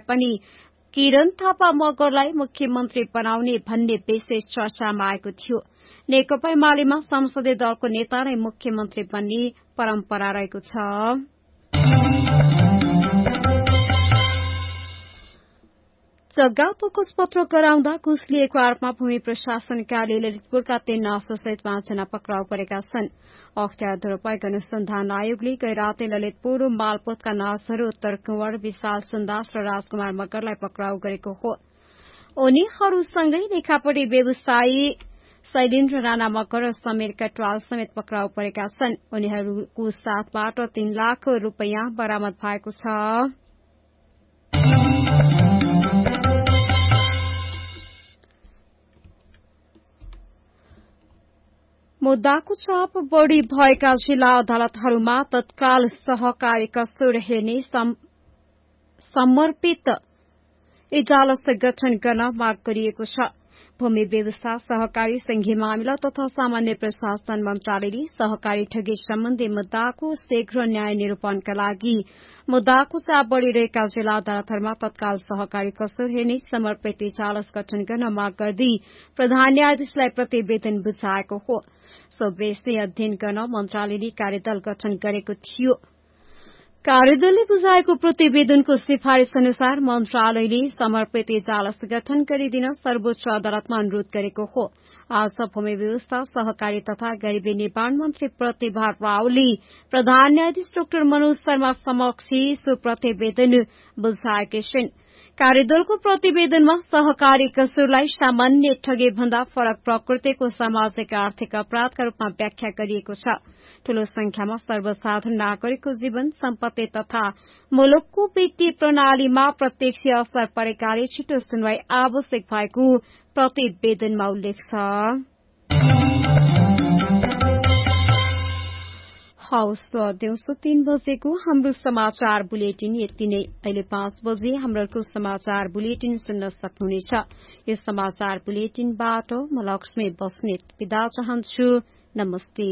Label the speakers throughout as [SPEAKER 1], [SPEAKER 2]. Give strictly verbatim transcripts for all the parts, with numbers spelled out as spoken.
[SPEAKER 1] पनि किरण थापा मगरलाई मुख्यमन्त्री बनाउने भन्ने विशेष चर्चामा आएको थियो। नेकपा एमालेमा संसदीय दलको नेता नै मुख्यमन्त्री बन्ने परम्परा रहेको छ। जग्गा बकस पत्र गराउँदा घुस लिएको आरोपमा भूमि प्रशासन कार्यालय ललितपुरका तीन नर्ससहित पाँचजना पक्राउ परेका छन्। अख्तियार दुरूपयोग अनुसन्धान आयोगले गैराते ललितपुर र मालपोतका नर्सहरू उत्तर कुंवर, विशाल सुन्दास र राजकुमार मगरलाई पक्राउ गरेको हो। उनीहरूसँगै लेखापटी व्यवसायी शैलेन्द्र राणा मगर र समीर कटवाल समेत पक्राउ परेका छन्। उनीहरूको साथबाट तीन लाख रूपियाँ बरामद भएको छ। मुद्दाको चाप बढ़ी भएका जिल्ला अदालतहरूमा तत्काल सहकारी कसुर हेर्ने समर्पित इजालत गठन गर्न माग गरिएको छ। भूमि व्यवस्था, सहकारी संघीय मामिला तथा सामान्य प्रशासन मन्त्रालयले सहकारी ठगी सम्बन्धी मुद्दाको शीघ्र न्याय निरूपणका लागि मुद्दाको चाप बढ़िरहेका जिल्ला अदालतहरूमा तत्काल सहकारी कसुर हेर्ने समर्पित इजालत गठन गर्न माग गर्दै प्रधान न्यायाधीशलाई प्रतिवेदन बुझाएको हो। सो विषय अध्ययन गर्न मन्त्रालयले कार्यदल गठन गरेको थियो। कार्यदलले बुझाएको प्रतिवेदनको सिफारिश अनुसार मन्त्रालयले समर्पित इजालत गठन गरिदिन सर्वोच्च अदालतमा अनुरोध गरेको हो। आज भूमि व्यवस्था, सहकारी तथा गरीबी निवारण मन्त्री प्रतिभा रावले प्रधान न्यायाधीश डाक्टर मनोज शर्मा समक्ष सो प्रतिवेदन बुझाएकी छिन्। कार्यदलको प्रतिवेदनमा सहकारी कसुरलाई सामान्य ठगी भन्दा फरक प्रकृतिको सामाजिक आर्थिक अपराधका रूपमा व्याख्या गरिएको छ। ठूलो संख्यामा सर्वसाधारण नागरिकको जीवन, सम्पत्ति तथा मुलुकको वित्तीय प्रणालीमा प्रत्यक्ष असर परेकाले छिटो सुनवाई आवश्यक भएको प्रतिवेदनमा उल्लेख छ। हवस् त दिउँसो तीन बजेको हाम्रो समाचार बुलेटिन यति नै। अहिले पाँच बजे हाम्रो समाचार बुलेटिन सुन्न सक्नुहुनेछ। यो समाचार बुलेटिनबाट म लक्ष्मी बस्नेत बिदा चाहन्छु। नमस्ते।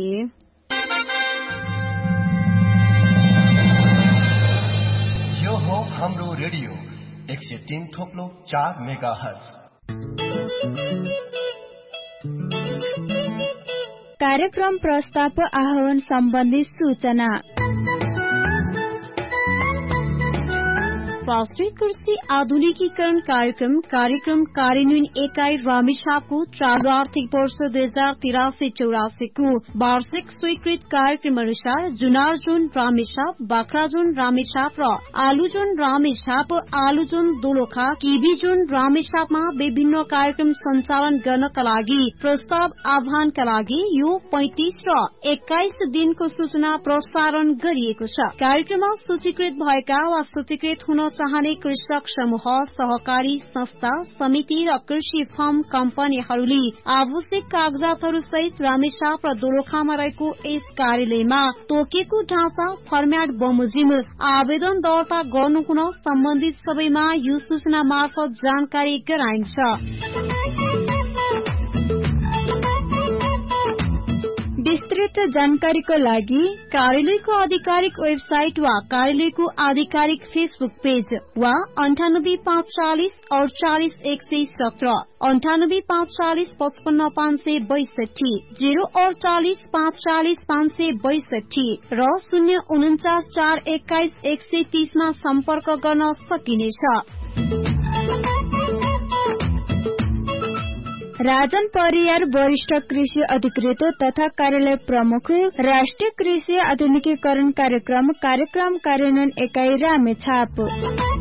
[SPEAKER 2] यो हो हाम्रो रेडियो एक सय तीन थोप्लो चार मेगा हर्ज।
[SPEAKER 3] कार्यक्रम प्रस्ताव आह्वान सम्बन्धी सूचना।
[SPEAKER 1] राष्ट्रिय कृषि आधुनिकीकरण कार्यक्रम कार्यक्रम कार्यान्वयन एकाई रामेछापको चालू आर्थिक वर्ष दुई हजार तिरासी चौरासीको वार्षिक स्वीकृत कार्यक्रम अनुसार जुनार जोन रामेछाप, बाख्रा जोन रामेछाप र आलु जोन रामेछाप, आलु जोन दोलखा, किबी जोन रामेछापमा विभिन्न कार्यक्रम सञ्चालन गर्नका लागि प्रस्ताव आह्वानका लागि यो पैंतिस र एक्काइस दिनको सूचना प्रसारण गरिएको छ। कार्यक्रममा सूचीकृत भएका वा सूचीकृत हुन चाहने कृषक समूह, सहकारी संस्था, समिति र कृषि फर्म कम्पनीहरूले आवश्यक कागजातहरू सहित रामेछाप र दोलखामा रहेको यस कार्यालयमा तोकेको ढाँचा फर्म्याट बमोजिम आवेदन दर्ता गर्नुहुन सम्बन्धित सबैमा यो सूचना मार्फत जानकारी गराइन्छ।
[SPEAKER 3] विस्तृत जानकारीको लागि
[SPEAKER 1] कार्यालयको आधिकारिक वेबसाइट वा कार्यालयको आधिकारिक फेसबुक पेज वा अन्ठानब्बे पाँच चालिस अडचालिस एक सय सत्र, अन्ठानब्बे पाँच चालिस पचपन्न पाँच सय बैसठी, जीरो अडचालिस पाँच चालिस पाँच सय बैसठी र शून्य उन्चास चार एक्काइस एक सय तीसमा सम्पर्क गर्न सकिनेछ।
[SPEAKER 3] राजन परियार वरिष्ठ कृषि अधिकृत तथा कार्यालय प्रमुख, राष्ट्रिय कृषि आधुनिकीकरण कार्यक्रम कार्यक्रम कार्यान्वयन एकाई रामेछाप।